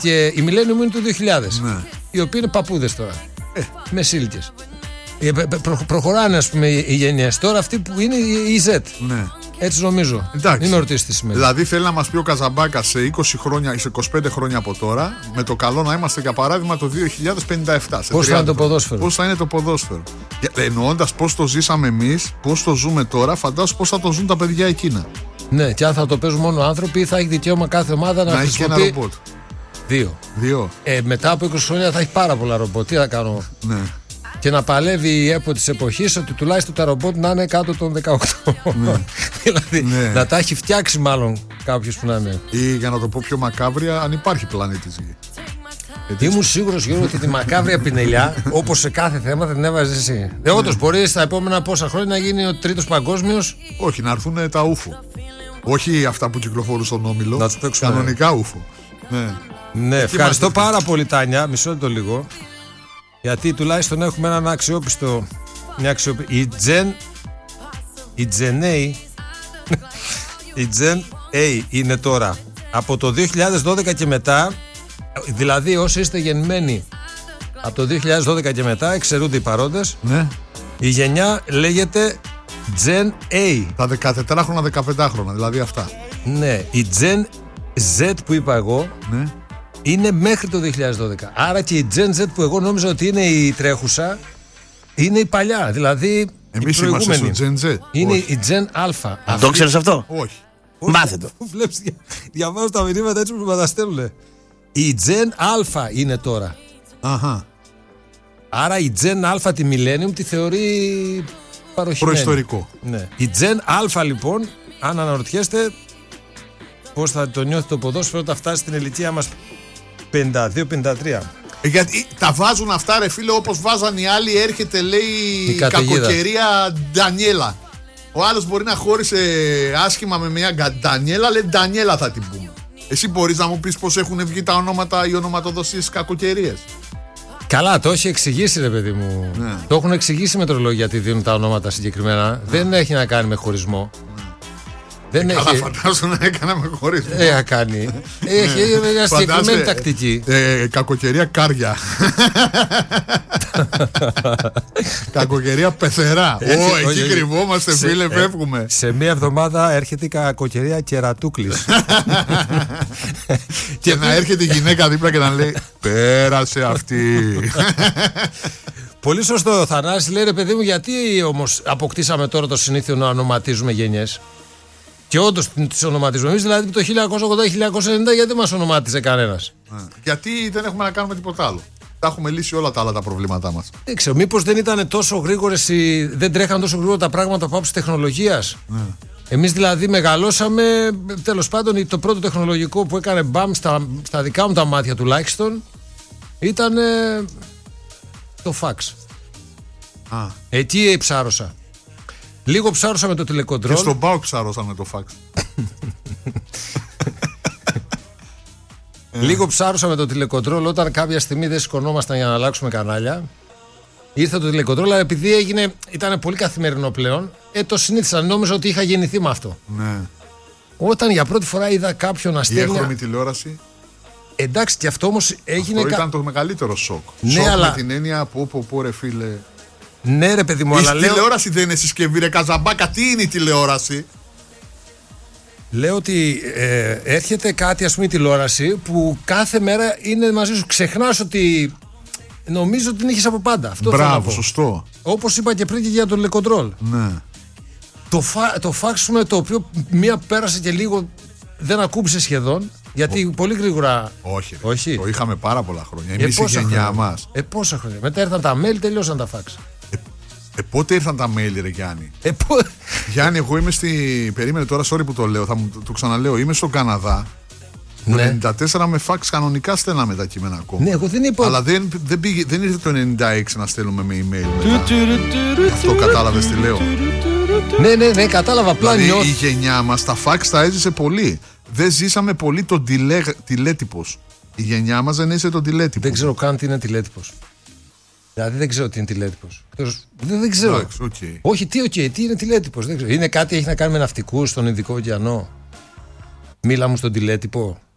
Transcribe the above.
Και η Millennium είναι του 2000. Ναι. Οι οποίοι είναι παππούδες τώρα. Μεσήλικες. Προχωράνε, ας πούμε, οι γενιές. Τώρα αυτή που είναι η Z. Ναι. Έτσι νομίζω. Εντάξει. Μην με ρωτήσει τι σημαίνει. Δηλαδή θέλει να μας πει ο Καζαμπάκας σε 20 χρόνια ή σε 25 χρόνια από τώρα, με το καλό να είμαστε για παράδειγμα το 2057. Πώς θα είναι το ποδόσφαιρο. Πώς θα είναι το ποδόσφαιρο. Εννοώντας πώς το ζήσαμε εμείς, πώς το ζούμε τώρα, φαντάσου πώς θα το ζουν τα παιδιά εκείνα. Ναι, και αν θα το παίζουν μόνο άνθρωποι ή θα έχει δικαίωμα κάθε ομάδα να έχει και ένα χρησιμοποιεί. ρομπότ. Δύο. Μετά από 20 χρόνια θα έχει πάρα πολλά ρομπότ. Τι θα κάνω. Ναι. Και να παλεύει η ΕΠΟ της εποχής ότι τουλάχιστον τα ρομπότ να είναι κάτω των 18. Ναι. Δηλαδή Ναι. να τα έχει φτιάξει μάλλον κάποιος που να είναι. Ή για να το πω πιο μακάβρια, αν υπάρχει πλανήτης Γη. Ήμουν σίγουρος, Γιώργο, ότι τη μακάβρια πινελιά, όπως σε κάθε θέμα, θα την έβαζες εσύ. Όντως, μπορεί στα επόμενα πόσα χρόνια να γίνει ο τρίτος παγκόσμιος. Όχι, να έρθουν τα ούφο. Όχι αυτά που κυκλοφορούν στον Όμιλο. Να τους παίξουμε. Κανονικά ούφο. Ναι. Ναι, ευχαριστώ πάρα πολύ, Τάνια. Μισό λεπτό λίγο. Γιατί τουλάχιστον έχουμε έναν αξιόπιστο. Η Gen A. Η Gen A είναι τώρα. Από το 2012 και μετά. Δηλαδή όσοι είστε γεννημένοι από το 2012 και μετά, εξαιρούνται οι παρόντες. Ναι. Η γενιά λέγεται Gen A. Τα 14χρονα, 15χρονα, δηλαδή αυτά. Ναι, η Gen Z που είπα εγώ, ναι, είναι μέχρι το 2012. Άρα και η Gen Z που εγώ νόμιζα ότι είναι η τρέχουσα, είναι η παλιά. Δηλαδή εμείς η προηγούμενη. είμαστε στο Gen Z. Είναι όχι. η Gen Α. Το ξέρεις αυτό? Όχι. Μάθε το. Βλέπεις, διαβάζω τα μηνύματα έτσι που μας στέλνουν. Η Gen Α είναι τώρα. Αχα. Άρα η Gen Α τη Millennium τη θεωρεί παροχημένη. Προϊστορικό. Ναι. Η Gen Α λοιπόν, αν αναρωτιέστε πώς θα το νιώθει το ποδόσφαιρο όταν φτάσει στην ηλικία μας 52-53. Γιατί τα βάζουν αυτά ρε φίλε, όπως βάζαν οι άλλοι. Έρχεται λέει η κακοκαιρία Ντανιέλα. Ο άλλος μπορεί να χώρισε άσχημα με μια Ντανιέλα, λέει Ντανιέλα θα την πούμε. Εσύ μπορείς να μου πεις πώς έχουν βγει τα ονόματα, οι ονοματοδοσίες κακοκαιρίες? Καλά, το έχει εξηγήσει ρε παιδί μου. Ναι. Το έχουν εξηγήσει με τρολόγια γιατί δίνουν τα ονόματα συγκεκριμένα. Ναι. Δεν έχει να κάνει με χωρισμό. Δεν καλά, έχει... φαντάζομαι να έκανα με χωρισμό. Κάνει. Έχει μια συγκεκριμένη τακτική. Κακοκαιρία Κάρια. Κακοκαιρία Πεθερά. Εκεί κρυβόμαστε φίλε, φεύγουμε. Σε μία εβδομάδα έρχεται η κακοκαιρία Κερατούκλης. Και να έρχεται η γυναίκα δίπλα και να λέει πέρασε αυτή. Πολύ σωστό ο Θανάσης, λέει ρε παιδί μου, γιατί όμως αποκτήσαμε τώρα το συνήθειο να ονοματίζουμε γενιές? Και όντως τις ονοματίζουμε εμείς, δηλαδή το 1980-1990 γιατί δεν μας ονομάτιζε κανένας? Γιατί δεν έχουμε να κάνουμε τίποτα άλλο. Τα έχουμε λύσει όλα τα άλλα τα προβλήματά μας. Δεν ξέρω, μήπως δεν ήταν τόσο γρήγορες, δεν τρέχαν τόσο γρήγορα τα πράγματα από άψη τεχνολογίας. Εμείς δηλαδή μεγαλώσαμε, τέλος πάντων το πρώτο τεχνολογικό που έκανε μπαμ στα δικά μου τα μάτια τουλάχιστον ήταν το φαξ. Εκεί ψάρωσα. Λίγο ψάρωσα με το τηλεκοντρόλ. Και στον ΠΑΟΚ ψάρωσα με το φαξ. Λίγο ψάρωσα με το τηλεκοντρόλ όταν κάποια στιγμή δεν σηκωνόμασταν για να αλλάξουμε κανάλια. Ήρθε το τηλεκοντρόλ, αλλά επειδή ήταν πολύ καθημερινό πλέον, το συνήθισα. Νόμιζα ότι είχα γεννηθεί με αυτό. Ναι. Όταν για πρώτη φορά είδα κάποιον να στέλνει. Η έχρωμη τηλεόραση. Εντάξει, και αυτό όμως έγινε. Αυτό ήταν το μεγαλύτερο σοκ. Ναι, σοκ αλλά... με την έννοια που ρε φίλε. Ναι, ρε παιδί μου, αλλά λέω. Η τηλεόραση δεν είναι συσκευή, ρε Καζαμπάκα, τι είναι η τηλεόραση? Λέω ότι έρχεται κάτι, ας πούμε, η τηλεόραση που κάθε μέρα είναι μαζί σου. Ξεχνάς ότι νομίζω ότι την είχες από πάντα. Αυτό μπράβο, σωστό. Όπως είπα και πριν και για το τηλεκοντρόλ. Ναι. Το φάξ με το οποίο μία πέρασε και λίγο δεν ακούμπησε σχεδόν. Γιατί πολύ γρήγορα. Όχι. Το είχαμε πάρα πολλά χρόνια. Εμείς η γενιά μας. Πόσα χρόνια. Μετά ήρθαν τα mail, τελειώσαν τα φάξ. Πότε ήρθαν τα mail, ρε Γιάννη? Γιάννη, εγώ είμαι περίμενε τώρα, sorry που το λέω, θα μου το ξαναλέω. Είμαι στον Καναδά. Ναι. Το 94 με φάξ κανονικά στέλναμε τα κείμενα ακόμα. Ναι, εγώ δεν είπα. Αλλά δεν ήρθε το 96 να στέλνουμε με email μετά. Αυτό κατάλαβες τι λέω? Ναι, κατάλαβα. Απλά δηλαδή η γενιά μας τα φάξ τα έζησε πολύ. Δεν ζήσαμε πολύ τον τηλέτυπος. Η γενιά μας δεν έζησε τον τηλέτυπο. Δεν ξέρω καν τι είναι τηλέτυπος. Δηλαδή δεν ξέρω τι είναι τηλέτυπος. Δεν ξέρω. Εντάξει, okay. Όχι, τι είναι τηλέτυπος. Δεν ξέρω. Είναι κάτι έχει να κάνει με ναυτικούς στον Ινδικό ωκεανό? Μίλα μου στον τηλέτυπο.